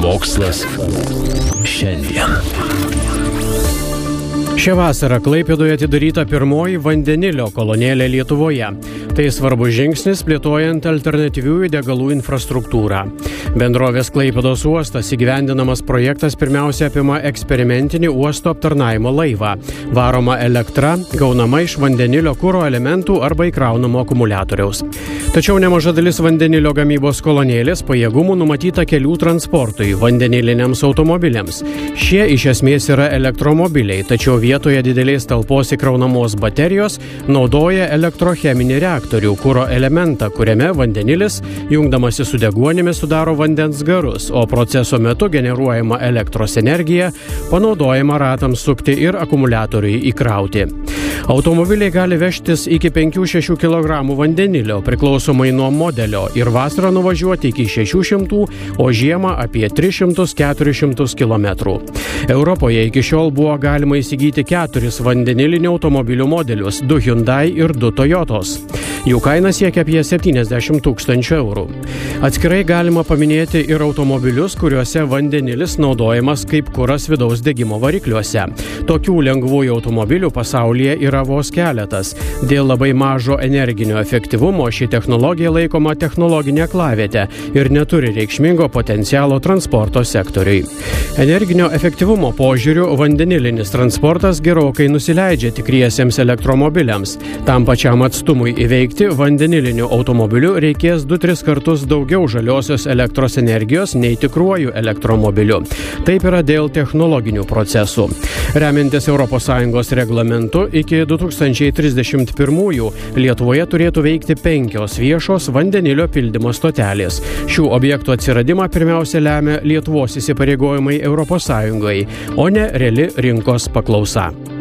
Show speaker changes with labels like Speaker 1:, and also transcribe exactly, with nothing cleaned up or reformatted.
Speaker 1: Mokslas šiandien.
Speaker 2: Šią vasarą Klaipėdoje atidaryta pirmoji vandenilio kolonėlė Lietuvoje. Tai svarbus žingsnis plėtojant alternatyviųjų degalų infrastruktūrą. Bendrovės Klaipėdos uostas įgyvendinamas projektas pirmiausia apima eksperimentinį uosto aptarnavimo laivą, varomą elektra, gaunama iš vandenilio kuro elementų arba įkraunamo akumuliatoriaus. Tačiau nemaža dalis vandenilio gamybos kolonėlės pajėgumų numatyta kelių transportui, vandeniliniams automobiliams. Šie iš esmės yra elektromobiliai, tačiau vietoje didelės talpos įkraunamos baterijos naudoja elektrocheminį reaktorių kuro elementą, kuriame vandenilis, jungdamasi su deguonimi, sudaro vandens garus, o proceso metu generuojama elektros energija panaudojama ratams sukti ir akumuliatoriui įkrauti. Automobiliai gali vežtis iki penkių šešių kilogramų vandenilio, priklausomai nuo modelio, ir vasarą nuvažiuoti iki šešių šimtų, o žiemą apie tris šimtus keturis šimtus kilometrų. Europoje iki šiol buvo galima įsigyti keturis vandenilinių automobilių modelius, du Hyundai ir du Toyotos. Jų kaina siekia apie septyniasdešimt tūkstančių eurų. Atskirai galima paminėti ir automobilius, kuriuose vandenilis naudojamas kaip kuras vidaus degimo varikliuose. Tokių lengvųjų automobilių pasaulyje yra vos keletas. Dėl labai mažo energinio efektyvumo ši technologija laikoma technologinė aklavietė ir neturi reikšmingo potencialo transporto sektoriui. Energinio efektyvumo požiūriu vandenilinis transportas gerokai nusileidžia tikriesiems elektromobiliams. Tam pačiam atstumui įveikti vandeniliniu automobiliu reikės du tris kartus daugiau žaliosios elektros energijos nei tikruoju elektromobiliu. Taip yra dėl technologinių procesų. Remiantis Europos Sąjungos reglamentu, iki du tūkstančiai trisdešimt pirmųjų Lietuvoje turėtų veikti penkios viešos vandenilio pildymo stotelės. Šių objektų atsiradimą pirmiausia lemia Lietuvos įsipareigojimai Europos Sąjungai, o ne reali rinkos paklausa.